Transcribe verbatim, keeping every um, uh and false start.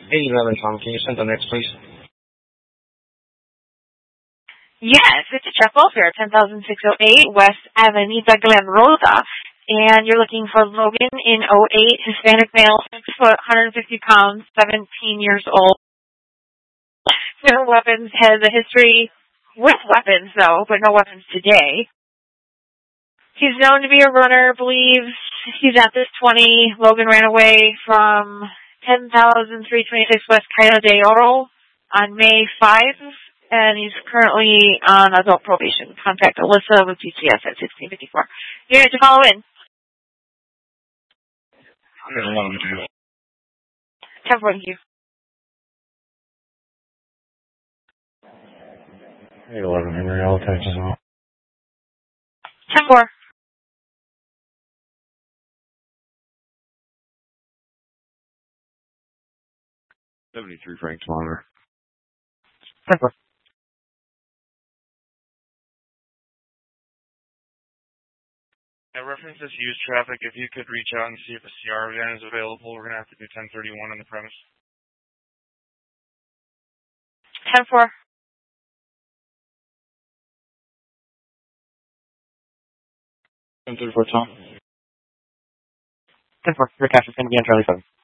eight eleven, Tom. Can you send the next, please? Yes, it's a truck welfare, ten thousand six hundred eight West Avenida Glen Rosa. And you're looking for Logan in oh eight, Hispanic male, six foot, one hundred fifty pounds, seventeen years old. No weapons, has a history with weapons, though, but no weapons today. He's known to be a runner, believes he's at this twenty. Logan ran away from ten thousand three hundred twenty-six West Cayo de Oro on May fifth, and he's currently on adult probation. Contact Alyssa with P C S at sixteen fifty-four. You're going to follow in. ten four, thank you. eight eleven, Henry, I'll text as well. ten four. seventy-three, Frank Monitor. ten four. I reference this used traffic. If you could reach out and see if a C R van is available, we're going to have to do ten thirty-one on the premise. ten four. ten thirty-four, Tom. ten four. Your cash is going to be on Charlie seven.